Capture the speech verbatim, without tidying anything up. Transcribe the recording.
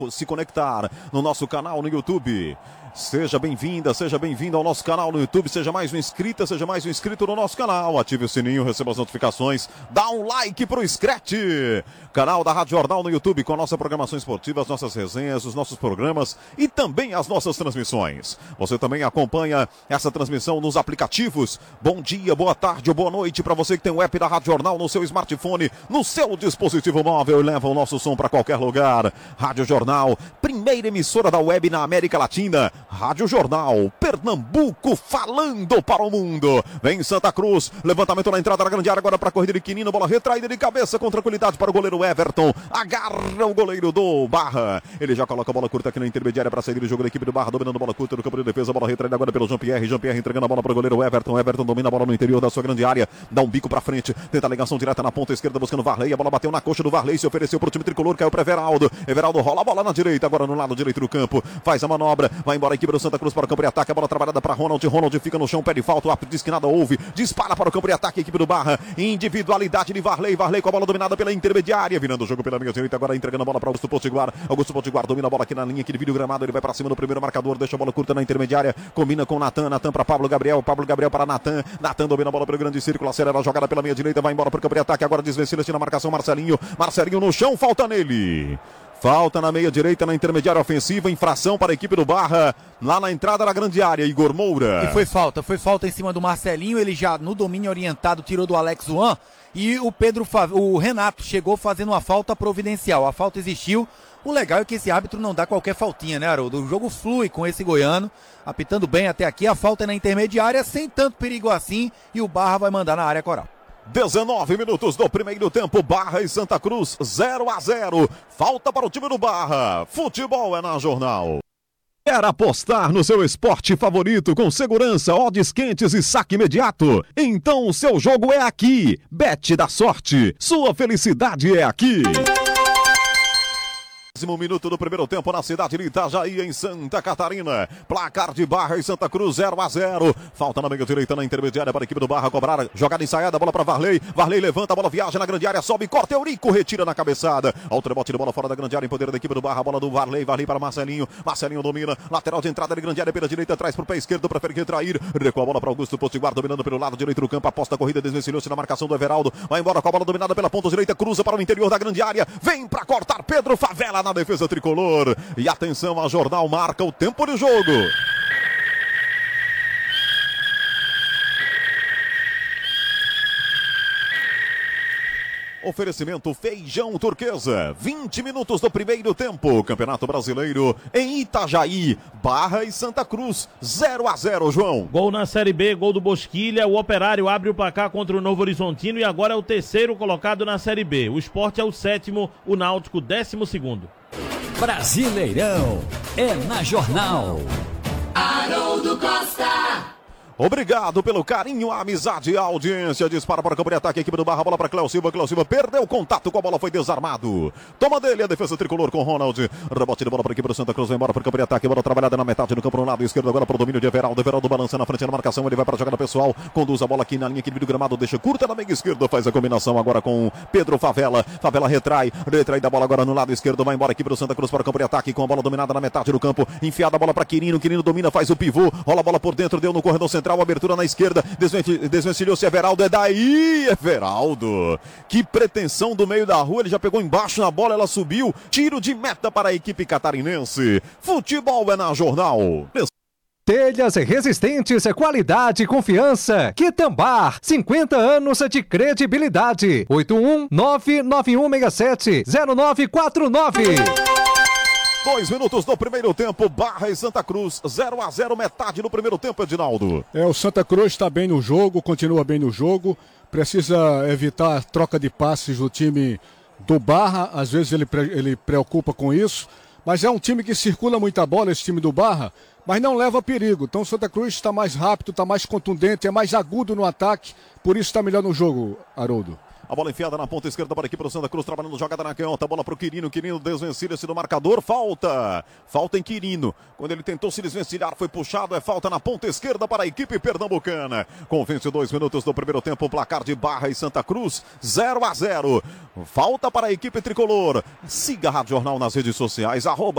se conectar no nosso canal no YouTube. Seja bem-vinda, seja bem-vindo ao nosso canal no YouTube, seja mais um inscrita, seja mais um inscrito no nosso canal, ative o sininho, receba as notificações, dá um like pro Scratch, canal da Rádio Jornal no YouTube com a nossa programação esportiva, as nossas resenhas, os nossos programas e também as nossas transmissões. Você também acompanha essa transmissão nos aplicativos. Bom dia, boa tarde ou boa noite para você que tem o app da Rádio Jornal no seu smartphone, no seu dispositivo móvel e leva o nosso som para qualquer lugar. Rádio Jornal, primeira emissora da web na América Latina. Rádio Jornal, Pernambuco falando para o mundo. Vem Santa Cruz, levantamento na entrada da grande área, agora para a corrida de Quinino, bola retraída de cabeça com tranquilidade para o goleiro Everton. Agarra o goleiro do Barra. Ele já coloca a bola curta aqui na intermediária para sair do jogo da equipe do Barra, dominando a bola curta no campo de defesa, bola retraída agora pelo Jean-Pierre. Jean-Pierre entregando a bola para o goleiro Everton. Everton domina a bola no interior da sua grande área, dá um bico para frente, tenta a ligação direta na ponta esquerda buscando Varley. A bola bateu na coxa do Varley, se ofereceu para o time tricolor, caiu para Everaldo. Everaldo rola a bola na direita, agora no lado direito do campo, faz a manobra, vai embora a equipe do Santa Cruz para o campo de ataque, a bola trabalhada para Ronald, Ronald fica no chão, pede falta, o árbitro diz que nada houve, dispara para o campo de ataque a equipe do Barra, individualidade de Varley, Varley com a bola dominada pela intermediária, virando o jogo pela meia direita, agora entregando a bola para Augusto Potiguar, Augusto Potiguar domina a bola aqui na linha, que divide o gramado, ele vai para cima do primeiro marcador, deixa a bola curta na intermediária, combina com Natan, Natan para Pablo Gabriel, Pablo Gabriel para Natan, Natan domina a bola pelo grande círculo, acelera a jogada pela meia direita, vai embora para o campo de ataque, agora desvencilha-se na marcação Marcelinho, Marcelinho no chão, falta nele. Falta na meia direita, na intermediária ofensiva, infração para a equipe do Barra, lá na entrada da grande área, Igor Moura. E foi falta, foi falta em cima do Marcelinho, ele já no domínio orientado tirou do Alex Juan, e o Pedro, o Renato chegou fazendo uma falta providencial, a falta existiu. O legal é que esse árbitro não dá qualquer faltinha, né, Haroldo? O jogo flui com esse goiano, apitando bem até aqui, a falta é na intermediária, sem tanto perigo assim, e o Barra vai mandar na área coral. dezenove minutos do primeiro tempo, Barra e Santa Cruz, zero a zero. Falta para o time do Barra. Futebol é na Jornal. Quer apostar no seu esporte favorito com segurança, odds quentes e saque imediato? Então o seu jogo é aqui. Bet da Sorte. Sua felicidade é aqui. Décimo minuto do primeiro tempo na cidade de Itajaí, em Santa Catarina. Placar de Barra e Santa Cruz, zero a zero. Falta na meia direita, na intermediária para a equipe do Barra cobrar. Jogada ensaiada, bola para Varley. Varley levanta, a bola viaja na grande área, sobe, corta, Eurico retira na cabeçada. Outro rebote de bola fora da grande área, em poder da equipe do Barra. Bola do Varley, Varley para Marcelinho. Marcelinho domina, lateral de entrada de grande área pela direita, atrás para o pé esquerdo, prefere retrair. Recua a bola para Augusto Potiguar, dominando pelo lado direito do campo. Aposta a corrida, desvencilhou-se na marcação do Everaldo. Vai embora com a bola dominada pela ponta direita, cruza para o interior da grande área. Vem para cortar Pedro Favela na defesa tricolor. E atenção, a Jornal marca o tempo de jogo. Oferecimento Feijão Turquesa, vinte minutos do primeiro tempo, Campeonato Brasileiro em Itajaí, Barra e Santa Cruz, zero a zero, João. Gol na Série B, gol do Bosquilha, o Operário abre o placar contra o Novo Horizontino e agora é o terceiro colocado na Série B. O Sport é o sétimo, o Náutico décimo segundo. Brasileirão é na Jornal. Haroldo Costa. Obrigado pelo carinho, a amizade e a audiência. Dispara para o campo de ataque, a equipe do Barra, bola para Cléo Silva. Cléo Silva perdeu contato com a bola, foi desarmado. Toma dele a defesa tricolor com Ronald. Rebote de bola para a equipe do Santa Cruz, vai embora para o campo de ataque. Bola trabalhada na metade do campo, no lado esquerdo, agora para o domínio de Everaldo. Everaldo balança na frente da marcação, ele vai para a jogada pessoal. Conduz a bola aqui na linha, que divide o gramado, deixa curta na meia esquerda. Faz a combinação agora com Pedro Favela. Favela retrai, retrai da bola agora no lado esquerdo. Vai embora a equipe do Santa Cruz para o campo de ataque, com a bola dominada na metade do campo. Enfiada a bola para Quirino, Quirino domina, faz o pivô. Rola a bola por dentro, deu no corredor central, abertura na esquerda. Desvencilhou-se Everaldo, é daí, Everaldo. Que pretensão do meio da rua, ele já pegou embaixo na bola, ela subiu. Tiro de meta para a equipe catarinense. Futebol é na Jornal. Telhas resistentes, qualidade e confiança. Quitambar, cinquenta anos de credibilidade. oito um nove nove um seis sete zero nove quatro nove. Dois minutos do primeiro tempo, Barra e Santa Cruz, zero a zero, metade do primeiro tempo, Edinaldo. É, o Santa Cruz está bem no jogo, continua bem no jogo, precisa evitar a troca de passes do time do Barra, às vezes ele, ele preocupa com isso, mas é um time que circula muita bola, esse time do Barra, mas não leva perigo. Então o Santa Cruz está mais rápido, está mais contundente, é mais agudo no ataque, por isso está melhor no jogo, Haroldo. A bola enfiada na ponta esquerda para a equipe do Santa Cruz, trabalhando jogada na canhota, a bola para o Quirino, Quirino desvencilha-se do marcador, falta, falta em Quirino, quando ele tentou se desvencilhar, foi puxado, é falta na ponta esquerda para a equipe pernambucana, com vinte e dois minutos do primeiro tempo, placar de Barra e Santa Cruz, zero a zero, falta para a equipe tricolor. Siga a Rádio Jornal nas redes sociais, arroba